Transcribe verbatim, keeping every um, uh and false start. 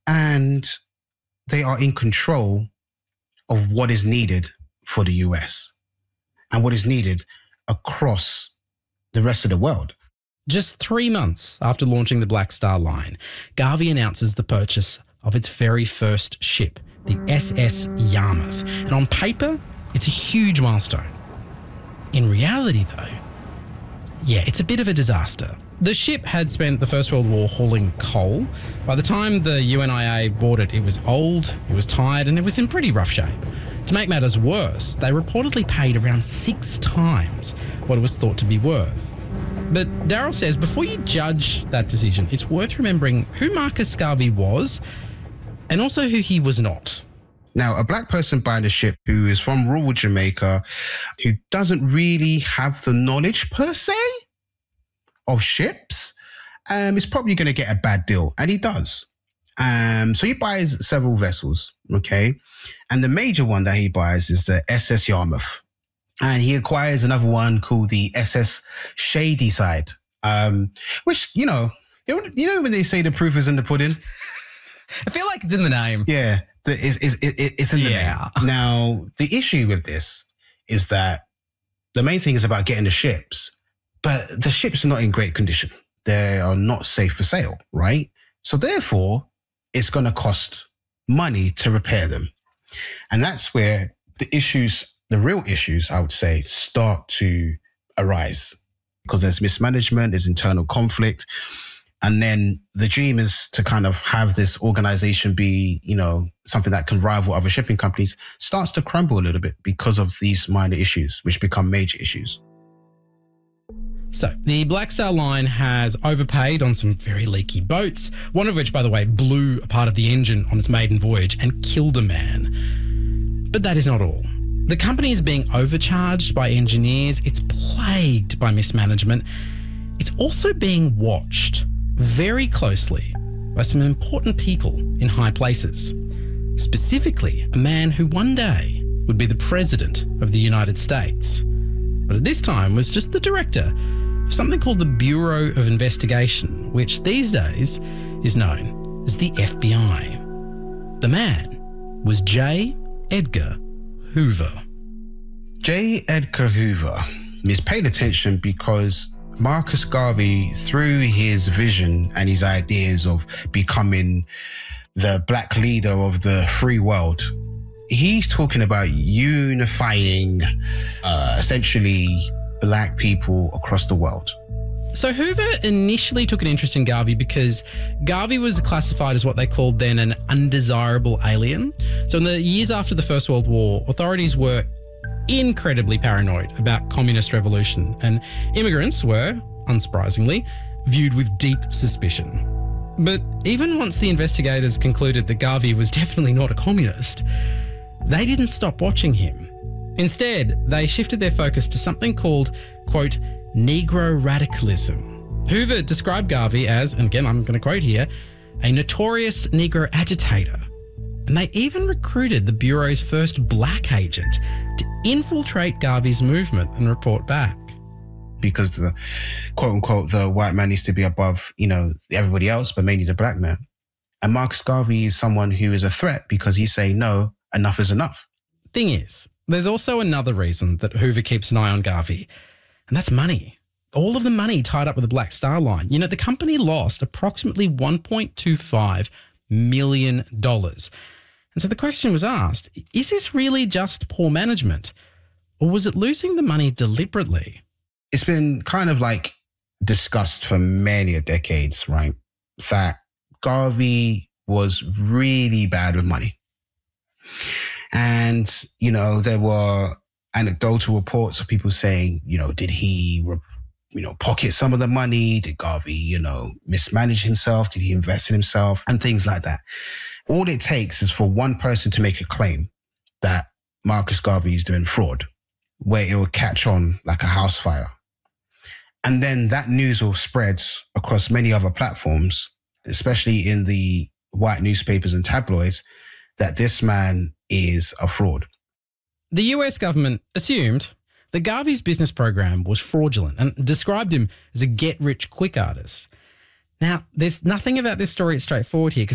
and they are in control of what is needed for the U S and what is needed across the rest of the world. Just three months after launching the Black Star Line, Garvey announces the purchase of its very first ship, the S S Yarmouth. And on paper, it's a huge milestone. In reality, though, yeah, it's a bit of a disaster. The ship had spent the First World War hauling coal. By the time the U N I A bought it, it was old, it was tired, and it was in pretty rough shape. To make matters worse, they reportedly paid around six times what it was thought to be worth. But Daryl says before you judge that decision, it's worth remembering who Marcus Garvey was and also who he was not. Now, a black person buying a ship who is from rural Jamaica, who doesn't really have the knowledge per se of ships, um, is probably going to get a bad deal. And he does. Um, so he buys several vessels, okay? And the major one that he buys is the S S Yarmouth. And he acquires another one called the S S Shadyside, um, which, you know, you know when they say the proof is in the pudding? I feel like it's in the name. Yeah, the, it's, it's, it's in the yeah. name. Now, the issue with this is that the main thing is about getting the ships, but the ships are not in great condition. They are not safe for sale, right? So therefore, it's going to cost money to repair them. And that's where the issues, the real issues, I would say, start to arise because there's mismanagement, there's internal conflict. And then the dream is to kind of have this organization be, you know, something that can rival other shipping companies, starts to crumble a little bit because of these minor issues, which become major issues. So the Black Star Line has overpaid on some very leaky boats, one of which, by the way, blew a part of the engine on its maiden voyage and killed a man. But that is not all. The company is being overcharged by engineers. It's plagued by mismanagement. It's also being watched very closely by some important people in high places. Specifically, a man who one day would be the President of the United States, but at this time was just the director of something called the Bureau of Investigation, which these days is known as the F B I. The man was J. Edgar Hoover. J. Edgar Hoover is paid attention because Marcus Garvey, through his vision and his ideas of becoming the black leader of the free world, he's talking about unifying uh, essentially black people across the world. So Hoover initially took an interest in Garvey because Garvey was classified as what they called then an undesirable alien. So in the years after the First World War, authorities were incredibly paranoid about communist revolution, and immigrants were, unsurprisingly, viewed with deep suspicion. But even once the investigators concluded that Garvey was definitely not a communist, they didn't stop watching him. Instead, they shifted their focus to something called, quote, Negro radicalism. Hoover described Garvey as, and again I'm going to quote here, a notorious Negro agitator. And they even recruited the Bureau's first black agent to infiltrate Garvey's movement and report back. Because the quote unquote, the white man needs to be above, you know, everybody else, but mainly the black man. And Marcus Garvey is someone who is a threat because he's saying, no, enough is enough. Thing is, there's also another reason that Hoover keeps an eye on Garvey, and that's money. All of the money tied up with the Black Star Line. You know, the company lost approximately one point two five million dollars. And so the question was asked, is this really just poor management, or was it losing the money deliberately? It's been kind of like discussed for many a decades, right? That Garvey was really bad with money. And, you know, there were anecdotal reports of people saying, you know, did he, you know, pocket some of the money? Did Garvey, you know, mismanage himself? Did he invest in himself? And things like that. All it takes is for one person to make a claim that Marcus Garvey is doing fraud, where it will catch on like a house fire. And then that news will spread across many other platforms, especially in the white newspapers and tabloids, that this man is a fraud. The U S government assumed that Garvey's business program was fraudulent and described him as a get-rich-quick artist. Now, there's nothing about this story that's straightforward here because